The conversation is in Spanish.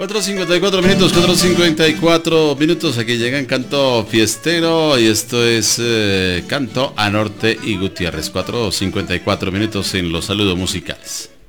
4:54 minutos, 4:54 minutos. Aquí llegan Canto Fiestero y esto es Canto a Norte y Gutiérrez. 4:54 minutos en los saludos musicales.